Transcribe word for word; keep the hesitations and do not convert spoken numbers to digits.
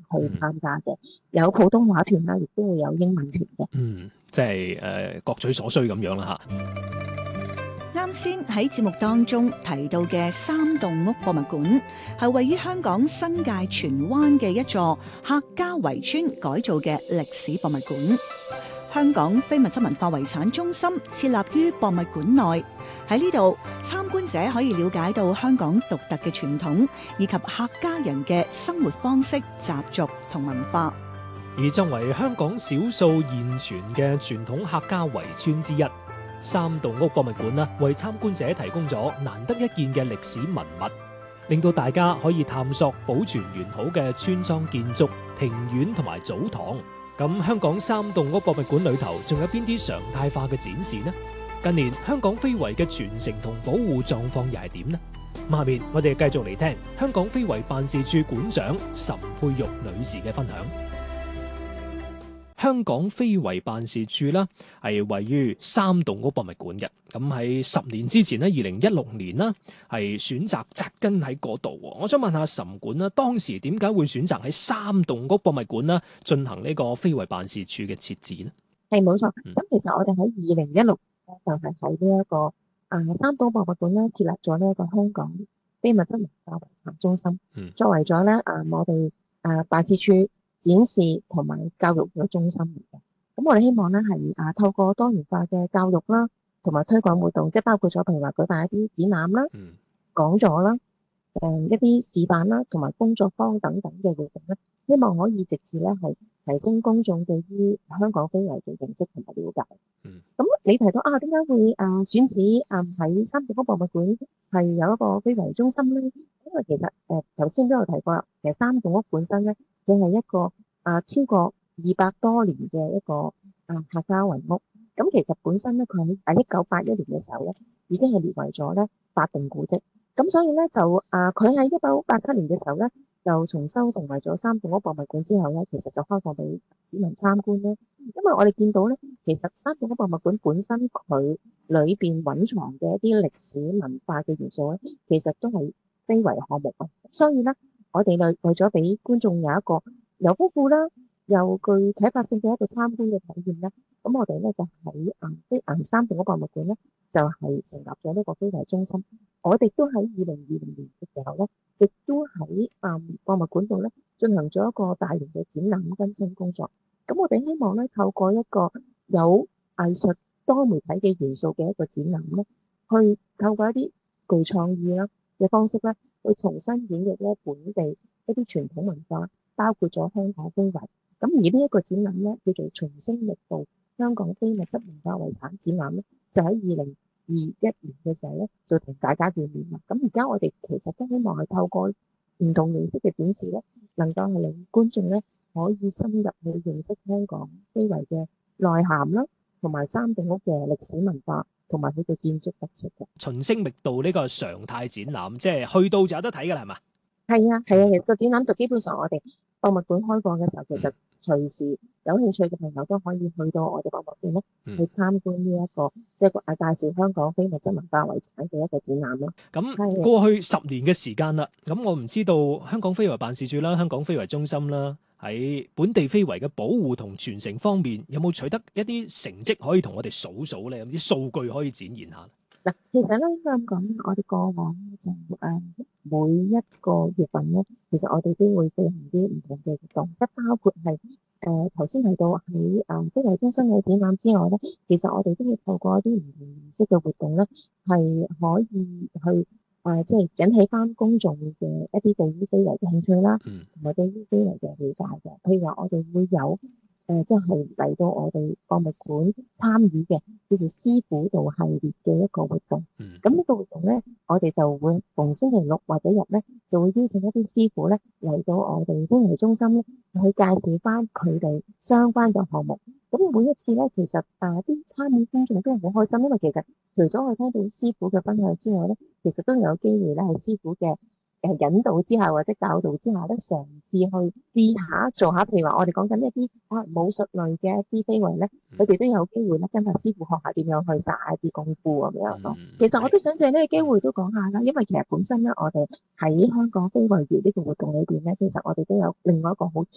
去參加嘅，有普通話團啦，亦都會有英文團嘅。 嗯，即係誒各取所需咁樣啦嚇。 啱先喺節目當中提到嘅三棟屋博物館，係位於香港新界荃灣嘅一座客家圍村改造嘅歷史博物館。香港非物質文化遺產中心設立於博物館內，喺呢度參觀者可以了解到香港獨特嘅傳統，以及客家人嘅生活方式、習俗同文化。 而作為香港少數現存嘅傳統客家圍村之一，三棟屋博物館啦，為參觀者提供咗難得一見嘅歷史文物，令到大家可以探索保存完好嘅村莊建築、庭院同埋祖堂。咁香港三棟屋博物館裏頭仲有邊啲常態化嘅展示呢？近年香港非遺嘅傳承同保護狀況又係點呢？下面我哋繼續嚟聽香港非遺辦事處館長岑佩玉女士嘅分享。香港非遺辦事處啦，係位於三棟屋博物館嘅。咁喺十年之前咧，二零一六年啦，係選擇扎根喺嗰度。我想問下岑館啦，當時點解會選擇喺三棟屋博物館啦進行呢個非遺辦事處嘅設置呢？ 係冇錯。咁其實我哋喺二零一六年就係喺呢一個啊三棟博物館咧設立咗呢一個香港非物質文化遺產中心， 嗯、 作為咗咧啊我哋啊辦事處展示同埋教育嘅中心嚟嘅。咁我哋希望咧係啊透過多元化嘅教育啦，同埋推廣活動，即係包括咗譬如話舉辦一啲展覽啦、 嗯、 講座啦、誒一啲示範啦，同埋工作坊等等嘅活動咧，希望可以直接咧係提升公眾對於香港非遺嘅認識同埋了解。 嗯， 咁你提到啊，點解會誒選址誒喺三棟屋博物館係有一個非遺中心咧？因為其實誒頭先都有提過啦，其實三棟屋本身咧，佢係一個啊超過二百多年嘅一個啊客家圍屋。咁其實本身咧，佢喺喺一九八一年嘅時候咧，已經係列為咗咧法定古蹟。咁所以咧就啊，佢喺一九八七年嘅時候咧，就重修成為咗三棟屋博物館之後咧，其實就開放俾市民參觀咧。因為我哋見到咧，其實三棟屋博物館本身佢裏邊蘊藏嘅一啲歷史文化嘅元素咧，其實都係非遺項目啊。所以咧，我哋為為咗俾觀眾有一個有豐富啦，又具啟發性嘅一個參觀嘅體驗咧，咁我哋咧就喺啊非啊三棟屋博物館咧，就係成立咗呢個非遺中心。我哋都喺二零二零年嘅時候咧，亦都喺啊博物館度咧進行咗一個大型嘅展覽更新工作。咁我哋希望咧透過一個有藝術多媒體嘅元素嘅一個展覽咧，去透過一啲具創意啦嘅方式咧，去重新演繹咧本地一啲傳統文化，包括咗香港非遺。咁而呢一個展覽咧叫做重新力度香港非物質文化遺產展覽咧，就喺二零二一年嘅時候咧，就同大家見面啦。咁而家我哋其實都希望係透過唔同形式嘅展示咧，能夠係令觀眾咧可以深入去認識香港非遺嘅內涵啦，同埋三棟屋嘅歷史文化同埋佢嘅建築特色嘅。 秦聲密道呢個常態展覽，即係去到就有得睇㗎啦，係嘛？ 係啊，係啊，其實個展覽就基本上我哋博物館開放嘅時候，其實隨時有興趣嘅朋友都可以去到我哋博物館咧， 嗯、 去參觀呢、這、一個即係誒介紹香港非物質文化遺產嘅一個展覽咯。 咁過去十年嘅時間啦，咁我唔知道香港非遺辦事處啦、香港非遺中心啦，喺本地非遺嘅保護同傳承方面，有冇取得一啲成績可以同我哋數數咧？有啲數據可以展現下。 嗱，其實咧應該咁講，我哋過往就誒、呃、每一個月份咧，其實我哋都會進行啲唔同嘅活動，即係包括係誒頭先提到喺誒非遺中心嘅展覽之外咧，其實我哋都會透過一啲唔同形式嘅活動咧，係可以去誒即係引起翻公眾嘅一啲對於非遺嘅興趣啦，同埋對於非遺嘅理解嘅。譬如話，我哋會有誒即係嚟到我哋博物館參與嘅叫做師傅道系列嘅一個活動。咁呢、嗯、個活動咧，我哋就會逢星期六或者日咧，就會邀請一啲師傅咧嚟到我哋非遺中心咧，去介紹翻佢哋相關嘅項目。咁每一次咧，其實誒啲參與觀眾都係好開心，因為其實除咗我聽到師傅嘅分享之外咧，其實都有機會咧喺師傅嘅誒引導之下或者教導之下咧，嘗試去試下做下，譬如話我哋講緊一啲啊武術類嘅一啲非遺咧，佢哋都有機會咧跟下師傅學下點樣去殺一啲功夫咁樣咯。其實我都想借呢個機會都講下啦，因為其實本身咧我哋喺香港非遺月呢個活動裏邊咧，其實我哋都有另外一個好